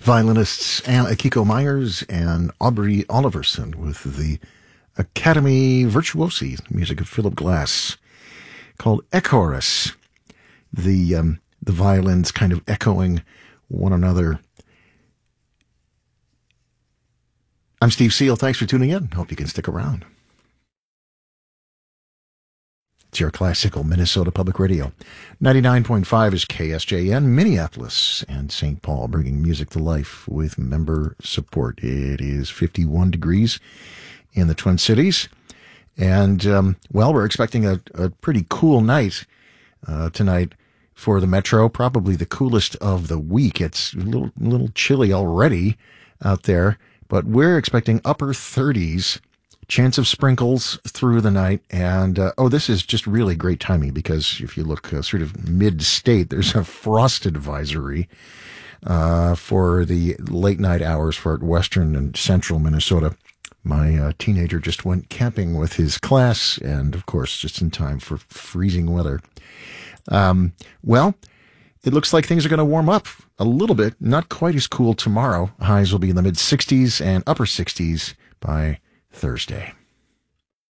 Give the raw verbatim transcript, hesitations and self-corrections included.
Violinists Akiko Myers and Aubrey Oliverson with the Academy Virtuosi, music of Philip Glass, called Echoris. The, um, the violins kind of echoing one another. I'm Steve Seal. Thanks for tuning in. Hope you can stick around. It's your classical Minnesota Public Radio. ninety-nine point five is K S J N, Minneapolis and Saint Paul, bringing music to life with member support. It is fifty-one degrees in the Twin Cities. And, um, well, we're expecting a, a pretty cool night uh, tonight for the Metro, probably the coolest of the week. It's a little, little chilly already out there, but we're expecting upper thirties. Chance of sprinkles through the night. And, uh, oh, this is just really great timing because if you look uh, sort of mid-state, there's a frost advisory uh, for the late night hours for western and central Minnesota. My uh, teenager just went camping with his class and, of course, just in time for freezing weather. Um, well, it looks like things are going to warm up a little bit. Not quite as cool tomorrow. Highs will be in the mid-sixties and upper sixties by Thursday.